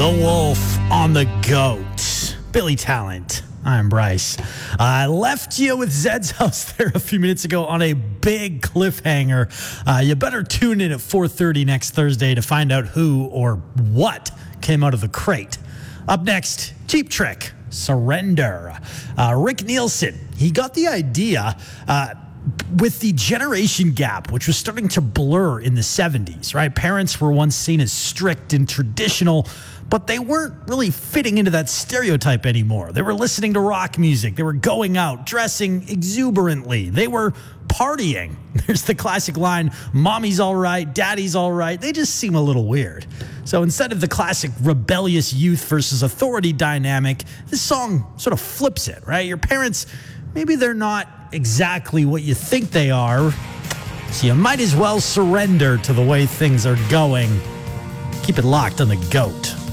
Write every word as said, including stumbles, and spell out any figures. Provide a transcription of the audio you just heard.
The Wolf on the Goat. Billy Talent. I'm Bryce. I left you with Zed's House there a few minutes ago on a big cliffhanger. Uh, you better tune in at four thirty next Thursday to find out who or what came out of the crate. Up next, Cheap Trick, Surrender. Uh, Rick Nielsen, he got the idea uh, with the generation gap, which was starting to blur in the seventies, right? Parents were once seen as strict and traditional, but they weren't really fitting into that stereotype anymore. They were listening to rock music. They were going out, dressing exuberantly. They were partying. There's the classic line, mommy's all right, daddy's all right. They just seem a little weird. So instead of the classic rebellious youth versus authority dynamic, this song sort of flips it, right? Your parents, maybe they're not exactly what you think they are, so you might as well surrender to the way things are going. Keep it locked on the Goat.